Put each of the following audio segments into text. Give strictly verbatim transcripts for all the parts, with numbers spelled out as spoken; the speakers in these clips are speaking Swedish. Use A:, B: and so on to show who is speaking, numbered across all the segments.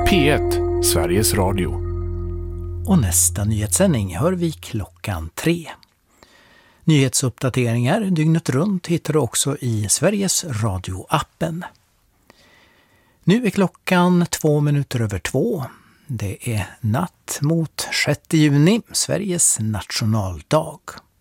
A: P ett, Sveriges Radio.
B: Och nästa nyhetssändning hör vi klockan tre. Nyhetsuppdateringar dygnet runt hittar du också i Sveriges Radio-appen. Nu är klockan två minuter över två. Det är natt mot sjätte juni, Sveriges nationaldag.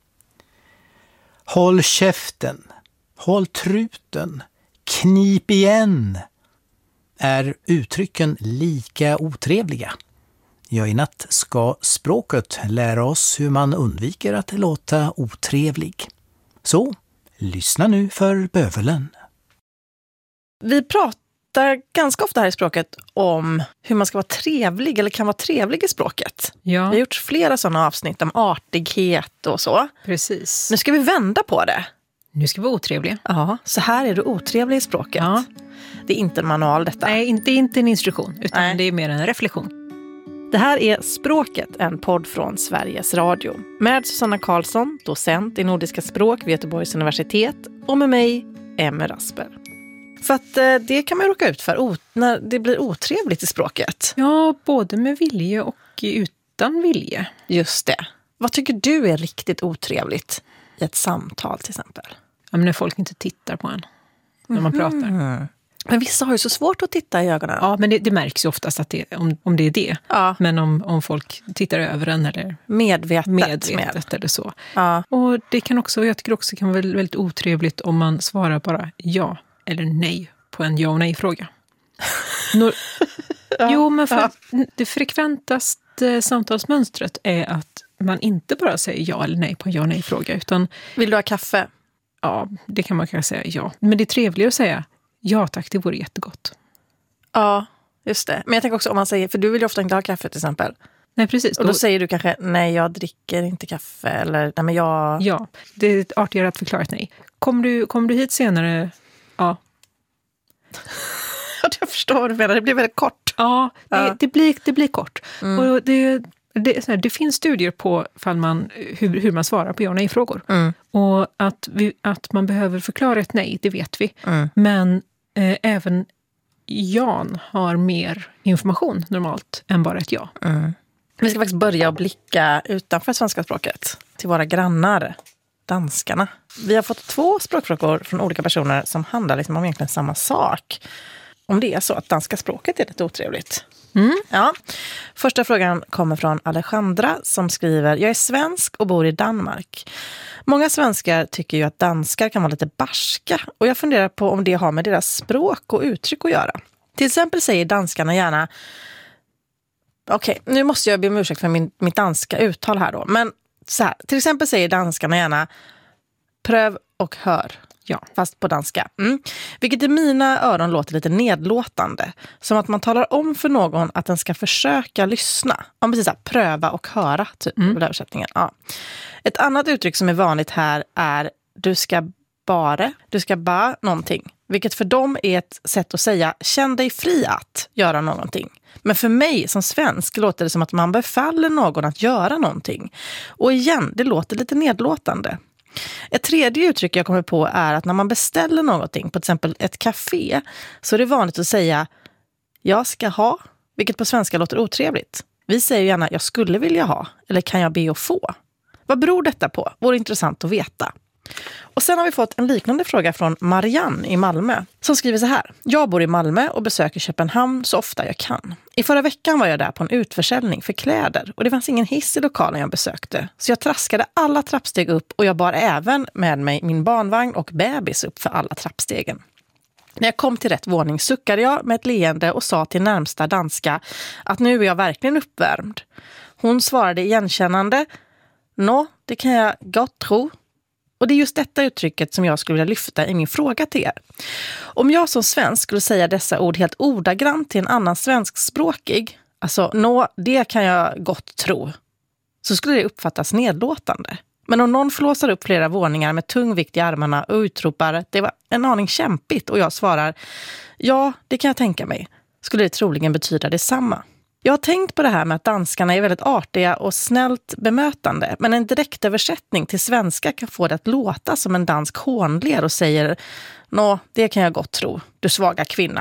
B: Håll käften, håll truten, knip igen. Är uttrycken lika otrevliga? Ja, i natt ska språket lära oss hur man undviker att låta otrevlig. Så, lyssna nu för bövelen.
C: Vi pratar ganska ofta här i språket om hur man ska vara trevlig eller kan vara trevlig i språket.
D: Ja.
C: Vi har gjort flera sådana avsnitt om artighet och så.
D: Precis.
C: Nu ska vi vända på det.
D: Nu ska vi vara otrevliga.
C: Ja, så här är du otrevlig i språket.
D: Ja.
C: Det är inte en manual detta.
D: Nej, inte, inte en instruktion, utan
C: Nej.
D: det är mer en reflektion.
C: Det här är Språket, en podd från Sveriges Radio. Med Susanna Karlsson, docent i nordiska språk vid Göteborgs universitet. Och med mig, Emma Rasper. För att eh, det kan man råka ut för o- när det blir otrevligt i språket.
D: Ja, både med vilje och utan vilje.
C: Just det. Vad tycker du är riktigt otrevligt i ett samtal till exempel?
D: Ja, men när folk inte tittar på en när man pratar.
C: Mm. Men vissa har ju så svårt att titta i ögonen.
D: Ja, men det, det märks ju oftast att det, om, om det är det.
C: Ja.
D: Men om, om folk tittar över en eller
C: Medvetet.
D: medvetet
C: med.
D: eller så.
C: Ja.
D: Och det kan också, jag tycker också kan vara väldigt, väldigt otrevligt om man svarar bara ja eller nej på en ja och nej-fråga. Nå-
C: Ja.
D: Jo, men för
C: Ja.
D: det frekventaste samtalsmönstret är att man inte bara säger ja eller nej på en ja och nej-fråga, utan
C: Vill du ha kaffe?
D: ja, det kan man kanske säga ja. Men det är trevligare att säga ja tack, det vore jättegott.
C: Ja, just det. Men jag tänker också om man säger, för du vill ju ofta inte ha kaffe till exempel.
D: Nej, precis.
C: Och då säger du kanske, nej jag dricker inte kaffe. Eller, nej men jag...
D: Ja, det är artigare att förklara ett nej. Kommer du, kommer du hit senare? Ja.
C: Jag förstår vad du menar, det blir väldigt kort.
D: Ja, det,
C: Ja.
D: det, blir, det blir kort.
C: Mm.
D: Och det, det, är så här, det finns studier på fall man, hur, hur man svarar på ja och nej-frågor.
C: Mm.
D: Och att, vi, att man behöver förklara ett nej, det vet vi.
C: Mm.
D: Men eh, även Jan har mer information normalt än bara ett ja.
C: Mm. Vi ska faktiskt börja blicka utanför svenska språket till våra grannar, danskarna. Vi har fått två språkfrågor från olika personer som handlar liksom om egentligen samma sak. Om det är så att danska språket är lite otrevligt.
D: Mm.
C: Ja. Första frågan kommer från Alejandra som skriver: jag är svensk och bor i Danmark. Många svenskar tycker ju att danskar kan vara lite barska och jag funderar på om det har med deras språk och uttryck att göra. Till exempel säger danskarna gärna, okej, okay, nu måste jag be om ursäkt för min, mitt danska uttal här då, men så här, till exempel säger danskarna gärna pröv och hör. Ja, fast på danska. Mm. Vilket i mina öron låter lite nedlåtande. Som att man talar om för någon att den ska försöka lyssna. Om precis så här, pröva och höra, typ, mm. översättningen. Ja. Ett annat uttryck som är vanligt här är du ska bara, du ska bara någonting. Vilket för dem är ett sätt att säga känn dig fri att göra någonting. Men för mig som svensk låter det som att man befaller någon att göra någonting. Och igen, det låter lite nedlåtande. Ett tredje uttryck jag kommer på är att när man beställer någonting, på till exempel ett café, så är det vanligt att säga jag ska ha, vilket på svenska låter otrevligt. Vi säger gärna jag skulle vilja ha, eller kan jag be att få? Vad beror detta på? Vore intressant att veta. Och sen har vi fått en liknande fråga från Marianne i Malmö som skriver så här: jag bor i Malmö och besöker Köpenhamn så ofta jag kan. I förra veckan var jag där på en utförsäljning för kläder och det fanns ingen hiss i lokalen jag besökte. Så jag traskade alla trappsteg upp och jag bar även med mig min barnvagn och bebis upp för alla trappstegen. När jag kom till rätt våning suckade jag med ett leende och sa till närmsta danska att nu är jag verkligen uppvärmd. Hon svarade igenkännande: nå, det kan jag gott tro. Och det är just detta uttrycket som jag skulle vilja lyfta i min fråga till er. Om jag som svensk skulle säga dessa ord helt ordagrant till en annan svenskspråkig, alltså nå, det kan jag gott tro, så skulle det uppfattas nedlåtande. Men om någon flåsar upp flera våningar med tung vikt i armarna och utropar det var en aning kämpigt och jag svarar ja, det kan jag tänka mig, skulle det troligen betyda detsamma. Jag har tänkt på det här med att danskarna är väldigt artiga och snällt bemötande, men en direktöversättning till svenska kan få det att låta som en dansk hånler och säger nå, det kan jag gott tro, du svaga kvinna.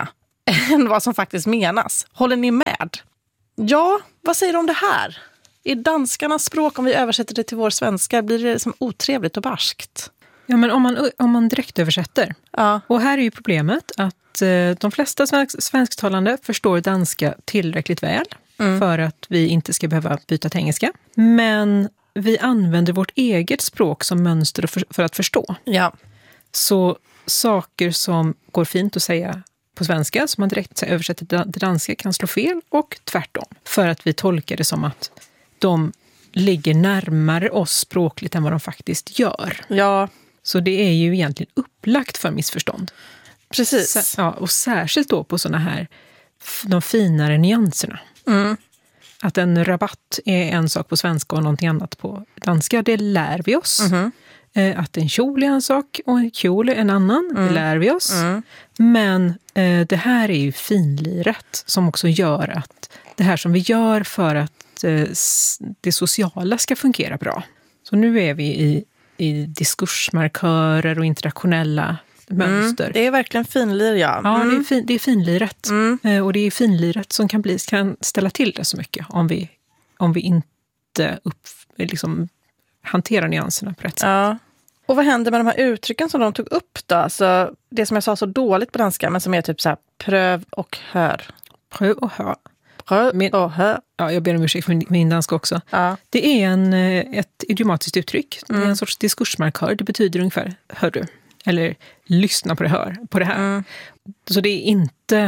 C: än vad som faktiskt menas. Håller ni med? Ja, vad säger du om det här? I danskarnas språk, om vi översätter det till vår svenska, blir det som otrevligt och barskt?
D: Ja, men om man, om man direkt översätter.
C: Ja.
D: Och här är ju problemet att eh, de flesta svensk, svensktalande förstår danska tillräckligt väl mm. för att vi inte ska behöva byta till engelska. Men vi använder vårt eget språk som mönster för, för att förstå.
C: Ja.
D: Så saker som går fint att säga på svenska, som man direkt översätter till danska, kan slå fel och tvärtom. För att vi tolkar det som att de ligger närmare oss språkligt än vad de faktiskt gör.
C: Ja.
D: Så det är ju egentligen upplagt för missförstånd.
C: Precis.
D: S- ja, och särskilt då på såna här, de finare nyanserna.
C: Mm.
D: Att en rabatt är en sak på svenska och någonting annat på danska, det lär vi oss.
C: Mm.
D: Eh, att en kjol är en sak och en kjol är en annan,
C: mm.
D: det lär vi oss.
C: Mm.
D: Men eh, det här är ju finliret som också gör att det här som vi gör för att eh, det sociala ska fungera bra. Så nu är vi i, i diskursmarkörer och interaktionella mönster.
C: Mm. Det är verkligen finlir, ja. Mm.
D: Ja, det är, fin, det är finliret.
C: Mm.
D: Eh, och det är finliret som kan, bli, kan ställa till det så mycket om vi, om vi inte upp, liksom, hanterar nyanserna på rätt sätt.
C: Ja. Och vad händer med de här uttrycken som de tog upp då? Alltså, det som jag sa så dåligt på danska, men som är typ så här, pröv och hör.
D: Pröv och hör.
C: Pröv
D: Min,
C: och hör.
D: Ja, jag ber om ursäkt för min, min danska också.
C: Ja.
D: Det är en, ett idiomatiskt uttryck. Det är
C: Mm.
D: en sorts diskursmarkör. Det betyder ungefär, hör du? Eller lyssna på det, hör, på det här.
C: Mm.
D: Så det är inte,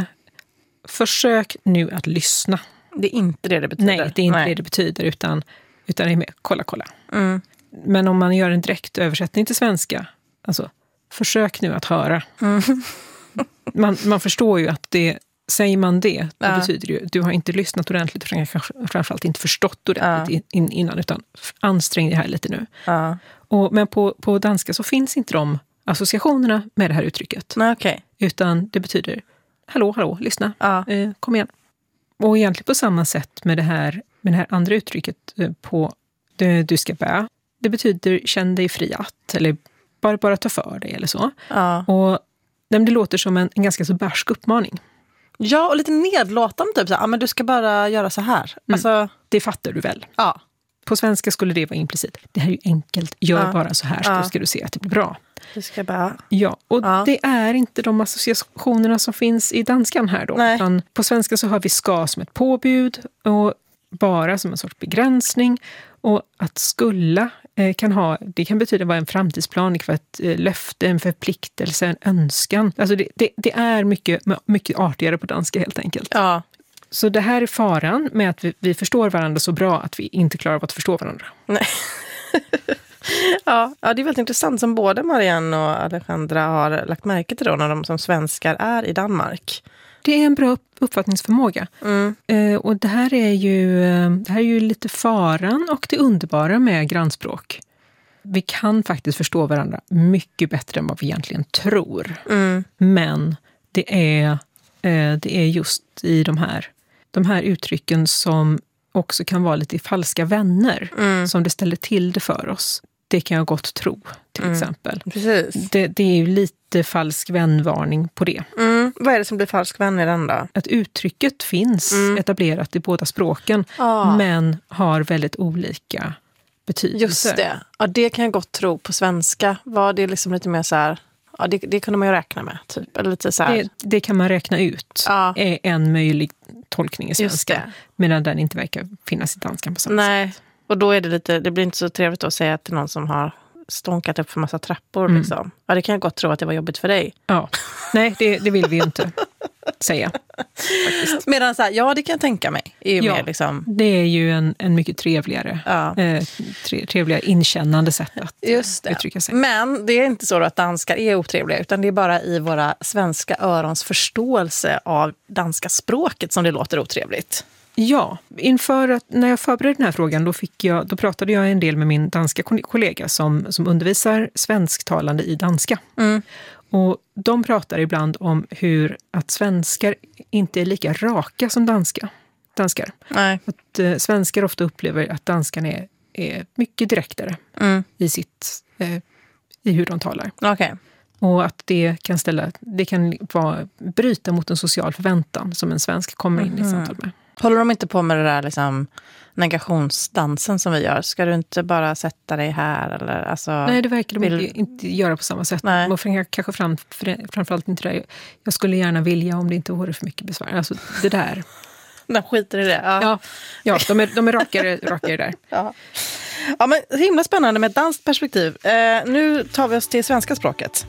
D: försök nu att lyssna.
C: Det är inte det det betyder.
D: Nej, det är inte
C: Nej.
D: det det betyder, utan, utan det är mer, kolla, kolla.
C: Mm.
D: Men om man gör en direkt översättning till svenska, alltså, försök nu att höra.
C: Mm.
D: Man, man förstår ju att det, säger man det, det
C: Ja.
D: betyder ju du har inte lyssnat ordentligt och kanske framförallt inte förstått ordentligt
C: Ja.
D: in, innan, utan ansträng dig här lite nu.
C: Ja.
D: Och, men på, på danska så finns inte de associationerna med det här uttrycket.
C: Nej, okej.
D: Utan det betyder, hallå, hallå, lyssna,
C: Ja.
D: eh, kom igen. Och egentligen på samma sätt med det här, med det här andra uttrycket eh, på det, du ska bä. Det betyder känn dig fri att, eller bara, bara ta för dig eller så.
C: Ja.
D: Och det låter som en, en ganska så barsk uppmaning.
C: Ja, och lite nedlåtande typ så här, ah, men du ska bara göra så här.
D: Mm.
C: Alltså,
D: Det fattar du väl?
C: ja.
D: På svenska skulle det vara implicit. Det här är ju enkelt. Gör
C: Ja.
D: bara så här så
C: Ja.
D: ska du se att det blir bra.
C: Du ska bara...
D: Ja, och
C: Ja.
D: det är inte de associationerna som finns i danskan här då.
C: Nej.
D: Utan på svenska så har vi ska som ett påbud och bara som en sorts begränsning. Och att skulla eh, kan ha, det kan betyda vara en framtidsplan, för ett eh, löfte, en förpliktelse, en önskan. Alltså det, det, det är mycket, mycket artigare på danska helt enkelt.
C: Ja.
D: Så det här är faran med att vi, vi förstår varandra så bra att vi inte klarar av att förstå varandra.
C: Nej. ja. ja, det är väldigt intressant som både Marianne och Alejandra har lagt märke till då när de som svenskar är i Danmark.
D: Det är en bra uppfattningsförmåga.
C: Mm.
D: Eh, och det här, är ju, eh, det här är ju lite faran och det underbara med grannspråk. Vi kan faktiskt förstå varandra mycket bättre än vad vi egentligen tror.
C: Mm.
D: Men det är, eh, det är just i de här, de här uttrycken som också kan vara lite falska vänner
C: Mm.
D: som det ställer till det för oss. Det kan jag gott tro, till
C: Mm.
D: exempel.
C: Precis.
D: Det, det är ju lite falsk vänvarning på det.
C: Mm. Vad är det som blir falsk vän i den då?
D: Att uttrycket finns
C: Mm.
D: etablerat i båda språken,
C: Ja.
D: men har väldigt olika betydelser.
C: Just det. Ja, det kan jag gott tro på svenska. Var det liksom lite mer så här... Ja, det, det kunde man ju räkna med. Typ. Eller lite så här...
D: Det, det kan man räkna ut,
C: Ja.
D: är en möjlig tolkning i
C: Just
D: svenska,
C: det.
D: medan den inte verkar finnas i danskan på samma
C: Nej.
D: sätt.
C: Och då är det lite... Det blir inte så trevligt att säga till någon som har stånkat upp för massa trappor.
D: Mm.
C: Liksom. Ja, det kan jag gott tro att det var jobbigt för dig.
D: Ja. Nej, det, det vill vi ju inte säga.
C: Medan så här, ja, det kan jag tänka mig. Är ju
D: Ja.
C: mer liksom...
D: Det är ju en, en mycket trevligare,
C: Ja.
D: eh, tre, trevligare inkännande sätt att
C: Just det.
D: uttrycka sig.
C: Men det är inte så att danskar är otrevliga, utan det är bara i våra svenska örons förståelse av danska språket som det låter otrevligt.
D: Ja, inför att, när jag förberedde den här frågan då, fick jag, då pratade jag en del med min danska kollega som, som undervisar svensktalande i danska.
C: Mm.
D: Och de pratar ibland om hur att svenskar inte är lika raka som danska, danskar.
C: Nej.
D: Att eh, svenskar ofta upplever att danskarna är, är mycket direktare
C: Mm.
D: i, sitt, eh, i hur de talar.
C: Okej.
D: Och att det kan ställa, det kan vara, bryta mot en social förväntan som en svensk kommer in i
C: Mhm.
D: samtal med.
C: Håller de inte på med det där liksom negationsdansen som vi gör? Ska du inte bara sätta dig här? Eller, alltså,
D: Nej, det verkar de
C: vill-
D: inte, inte göra på samma sätt.
C: Nej.
D: Och för, kanske fram, för, framförallt inte det. Jag skulle gärna vilja om det inte vore för mycket besvär. Alltså det där.
C: De skiter i det. Ja.
D: Ja, ja de är, de är rakare, rakare där.
C: Ja. Ja, men himla spännande med ett danskt perspektiv. Eh, nu tar vi oss till svenska språket.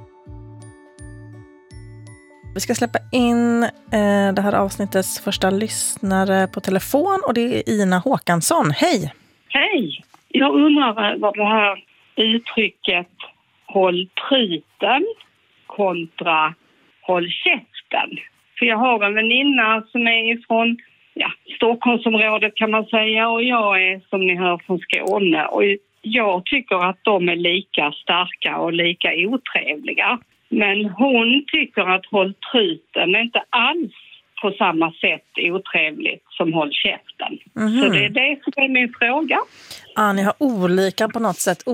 C: Vi ska släppa in eh, det här avsnittets första lyssnare på telefon och det är Ina Håkansson. Hej!
E: Hej! Jag undrar vad det här uttrycket håll truten kontra håll käften. För jag har en väninna som är ifrån ja, Stockholmsområdet kan man säga och jag är som ni hör från Skåne. Och jag tycker att de är lika starka och lika otrevliga. Men hon tycker att håll truten är inte alls på samma sätt otrevligt som håll käften.
C: Mhm.
E: Så det är det som är min fråga.
C: Ah, ni har olika på något sätt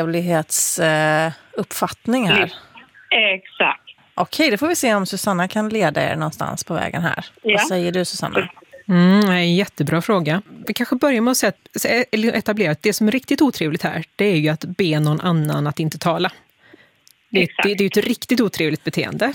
C: otrevlighetsuppfattning eh, här.
E: Exakt.
C: Okej, det får vi se om Susanna kan leda er någonstans på vägen här.
E: Ja.
C: Vad säger du, Susanna?
D: Mm, det är en jättebra fråga. Vi kanske börjar med att säga, eller etablera att det som är riktigt otrevligt här, det är ju att be någon annan att inte tala. Det,
E: Exakt.
D: det, det är ju ett riktigt otrevligt beteende.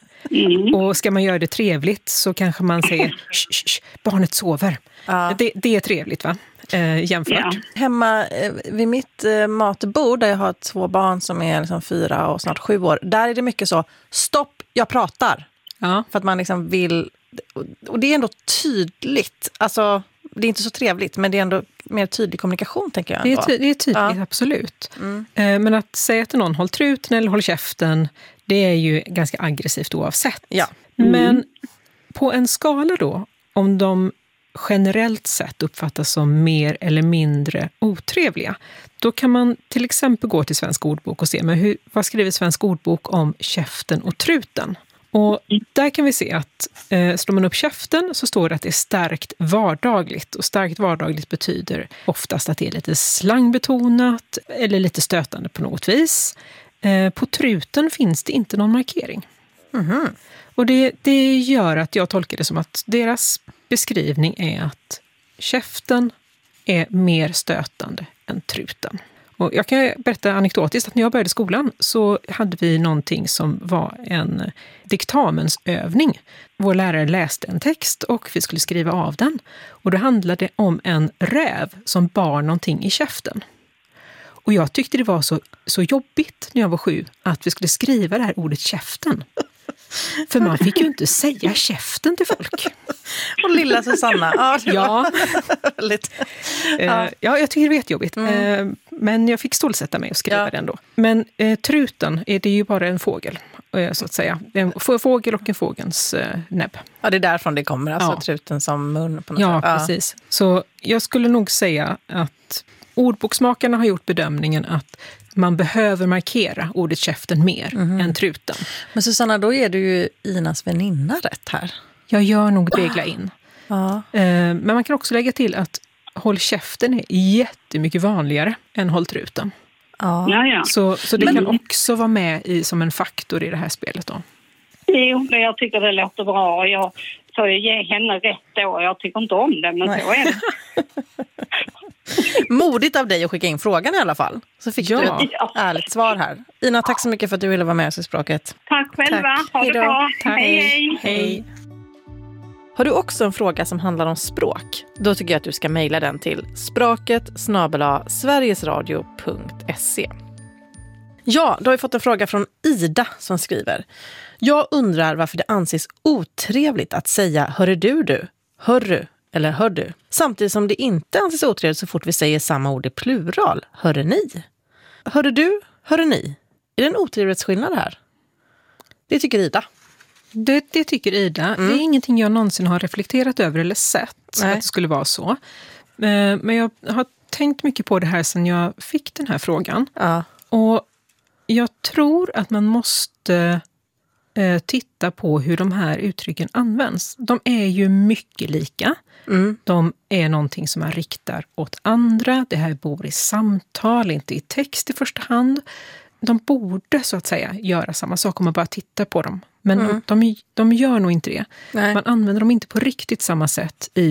E: Mm.
D: Och ska man göra det trevligt så kanske man säger shh, shh, shh, barnet sover.
C: Ja.
D: Det, det är trevligt va? Eh, jämfört.
E: Ja.
C: Hemma eh, vid mitt eh, matbord där jag har två barn som är liksom fyra och snart sju år. Där är det mycket så, stopp, jag pratar.
D: Ja.
C: För att man liksom vill, och det är ändå tydligt. Alltså, det är inte så trevligt, men det är ändå mer tydlig kommunikation, tänker jag
D: Det är,
C: ändå.
D: ty- det är tydligt,
C: Ja.
D: absolut.
C: Mm.
D: Eh, men att säga till någon håll truten eller håll käften, det är ju ganska aggressivt oavsett.
C: Ja.
D: Men på en skala då, om de generellt sett uppfattas som mer eller mindre otrevliga, då kan man till exempel gå till Svensk ordbok och se men hur, vad skriver Svensk ordbok om käften och truten. Och där kan vi se att eh, slår man upp käften så står det att det är starkt vardagligt. Och starkt vardagligt betyder oftast att det är lite slangbetonat eller lite stötande på något vis. Eh, på truten finns det inte någon markering.
C: Mhm.
D: Och det, det gör att jag tolkar det som att deras beskrivning är att käften är mer stötande än truten. Och jag kan berätta anekdotiskt att när jag började skolan så hade vi någonting som var en diktamensövning. Vår lärare läste en text och vi skulle skriva av den. Och då handlade det om en räv som bar någonting i käften. Och jag tyckte det var så, så jobbigt när jag var sju att vi skulle skriva det här ordet käften. För man fick ju inte säga käften till folk.
C: Och lilla Susanna. Ja, det var
D: Ja,
C: väldigt.
D: eh, ja, jag tycker det var jättejobbigt.
C: Mm.
D: Eh, men jag fick stålsätta mig och skriva
C: Ja.
D: den då. Men eh, truten är det ju bara en fågel, eh, så att säga. En f- fågel och en fågelns eh, näbb.
C: Ja, det är därifrån det kommer. Alltså
D: Ja.
C: truten som mun på något
D: Ja,
C: sätt.
D: precis. Så jag skulle nog säga att ordboksmakarna har gjort bedömningen att man behöver markera ordet käften mer än truten.
C: Men Susanna, då är du ju Inas väninna rätt här.
D: Jag gör nog regla in.
C: Ja.
D: Eh, men man kan också lägga till att håll käften är jättemycket vanligare än håll truten.
C: Ja.
E: Ja, ja.
D: Så, så det
E: Men-
D: kan också vara med i, som en faktor i det här spelet då.
E: Jo, men jag tycker det låter bra. Jag får ju ge henne rätt då. Jag tycker inte om det, men
C: Nej.
E: så är det.
C: Modigt av dig att skicka in frågan i alla fall. Så fick
D: Ja.
C: du ett ärligt svar här. Ina, tack så mycket för att du ville vara med oss i språket.
E: Tack själva.
C: Tack.
E: Ha
C: Hej
E: det
C: då.
E: bra.
D: Tack.
E: Hej, hej.
D: Hej.
C: Har du också en fråga som handlar om språk? Då tycker jag att du ska mejla den till språket snabel-a sverigesradio punkt se. Ja, då har vi fått en fråga från Ida som skriver. Jag undrar varför det anses otrevligt att säga hörru du du, hörru eller hör du. Samtidigt som det inte anses otrevligt så fort vi säger samma ord i plural, hörru ni. Hörru du, hörru ni. Är det en otrevlighetsskillnad här? Det tycker Ida.
D: Det, det tycker Ida. Det är ingenting jag någonsin har reflekterat över eller sett
C: Nej.
D: att det skulle vara så. Eh, Men jag har tänkt mycket på det här sedan jag fick den här frågan.
C: Ja.
D: Och jag tror att man måste eh, titta på hur de här uttrycken används. De är ju mycket lika.
C: Mm.
D: De är någonting som man riktar åt andra. Det här bor i samtal, inte i text i första hand. de borde så att säga göra samma sak om man bara tittar på dem. Men
C: Mm.
D: de, de, de gör nog inte det.
C: Nej.
D: Man använder dem inte på riktigt samma sätt i